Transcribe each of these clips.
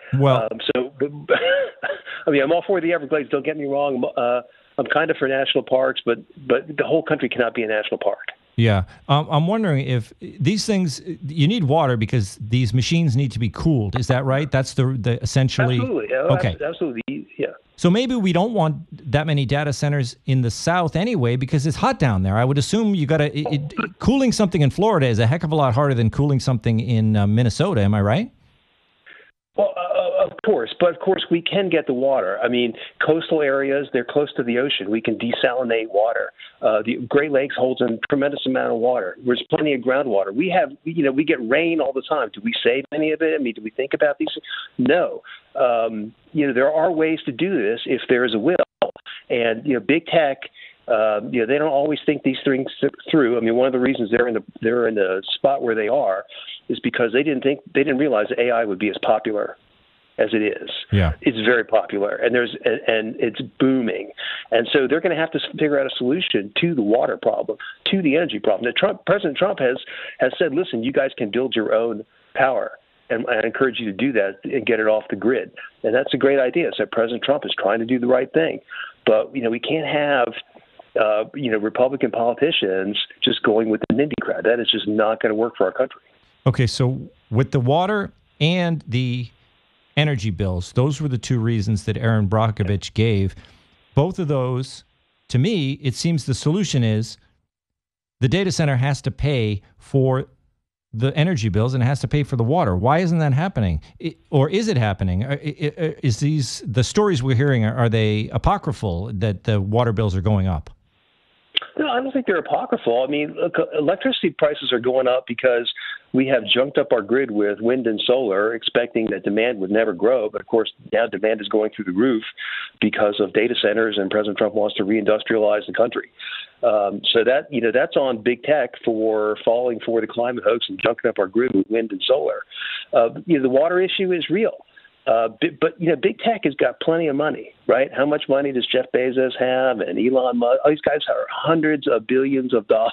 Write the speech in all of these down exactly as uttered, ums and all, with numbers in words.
Well, Um, so, I mean, I'm all for the Everglades. Don't get me wrong. Uh, I'm kind of for national parks, but but the whole country cannot be a national park. yeah. Um, I'm wondering if these things, you need water because these machines need to be cooled. Is that right? That's the, the essentially. Absolutely. Oh, Okay. absolutely. Yeah. So maybe we don't want that many data centers in the South anyway because it's hot down there. I would assume you got to, cooling something in Florida is a heck of a lot harder than cooling something in uh, Minnesota. Am I right? Well, uh, of course, but of course we can get the water. I mean, coastal areas, they're close to the ocean. We can desalinate water. Uh, the Great Lakes holds a tremendous amount of water. There's plenty of groundwater. We have, you know, we get rain all the time. Do we save any of it? I mean, do we think about these? No. Um, you know, there are ways to do this if there is a will. And, you know, big tech, um, you know, they don't always think these things through. I mean, one of the reasons they're in the they're in the spot where they are is because they didn't think they didn't realize that A I would be as popular as it is. Yeah, it's very popular, and there's and, and it's booming, and so they're going to have to figure out a solution to the water problem, to the energy problem. Now, Trump, President Trump has has said, "Listen, you guys can build your own power." And I encourage you to do that and get it off the grid. And that's a great idea. So President Trump is trying to do the right thing. But, you know, we can't have, uh, you know, Republican politicians just going with the NIMBY crowd. That is just not going to work for our country. Okay, so with the water and the energy bills, those were the two reasons that Erin Brockovich gave. Both of those, to me, it seems the solution is the data center has to pay for the energy bills and it has to pay for the water. Why isn't that happening? It, or is it happening? Is these the stories we're hearing, are, are they apocryphal that the water bills are going up? No, I don't think they're apocryphal. I mean, look, electricity prices are going up because we have junked up our grid with wind and solar, expecting that demand would never grow. But, of course, now demand is going through the roof because of data centers, and President Trump wants to reindustrialize the country. Um, so that, you know, that's on big tech for falling for the climate hoax and junking up our grid with wind and solar. Uh, you know, the water issue is real. Uh, but, you know, big tech has got plenty of money, right? How much money does Jeff Bezos have and Elon Musk? All these guys are hundreds of billions of dollars.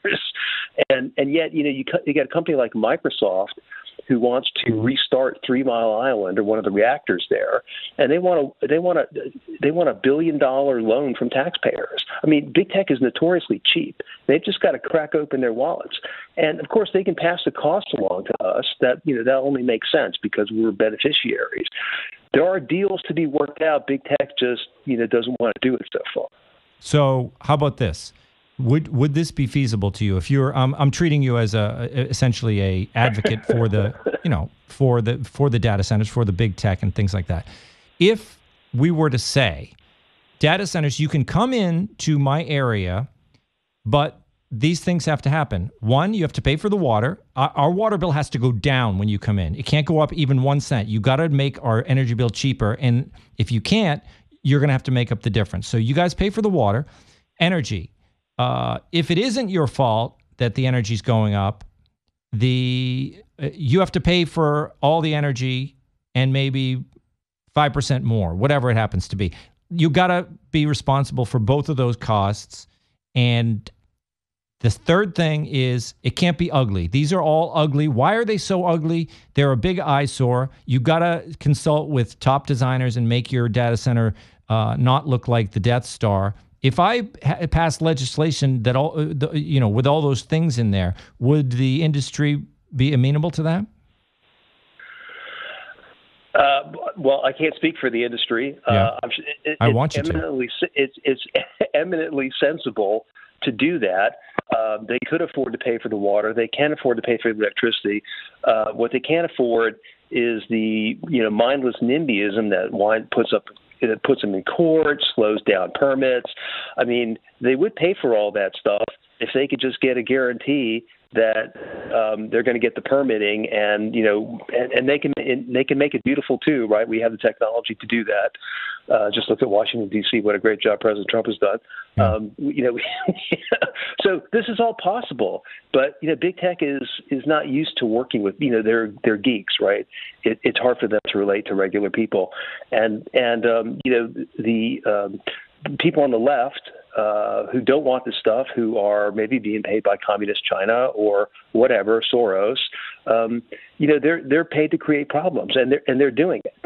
and and yet, you know, you, you got a company like Microsoft who wants to restart Three Mile Island or one of the reactors there, and they want to they want to they want a billion dollar loan from taxpayers. I mean, big tech is notoriously cheap. They've just got to crack open their wallets, and of course they can pass the cost along to us. That you know that only makes sense because we're beneficiaries. There are deals to be worked out. Big tech just you know doesn't want to do it so far. So how about this? Would would this be feasible to you if you're? Um, I'm treating you as a essentially a advocate for the you know for the for the data centers, for the big tech and things like that. If we were to say data centers, you can come in to my area, but these things have to happen. One, you have to pay for the water. Our, our water bill has to go down when you come in. It can't go up even one cent. You got to make our energy bill cheaper, and if you can't, you're going to have to make up the difference. So you guys pay for the water, energy. Uh, if it isn't your fault that the energy is going up, the uh, you have to pay for all the energy and maybe five percent more, whatever it happens to be. You got to be responsible for both of those costs. And the third thing is it can't be ugly. These are all ugly. Why are they so ugly? They're a big eyesore. You got to consult with top designers and make your data center uh, not look like the Death Star. If I ha- passed legislation that all, uh, the, you know, with all those things in there, would the industry be amenable to that? Uh, well, I can't speak for the industry. Yeah. Uh, I'm, it, I it's want you eminently, to. It's, it's eminently sensible to do that. Um, they could afford to pay for the water. They can afford to pay for the electricity. Uh, what they can't afford is the you know mindless NIMBYism that wine puts up. It puts them in court, slows down permits. I mean, they would pay for all that stuff if they could just get a guarantee that um, they're going to get the permitting, and you know, and, and they can and they can make it beautiful too, right? We have the technology to do that. Uh, just look at Washington D C What a great job President Trump has done. Yeah. Um, you know, so this is all possible. But you know, big tech is is not used to working with you know they're they're geeks, right? It, it's hard for them to relate to regular people, and and um, you know the um, people on the left. Uh, who don't want this stuff, who are maybe being paid by communist China or whatever, Soros, um, you know, they're they're paid to create problems, and they're and they're doing it.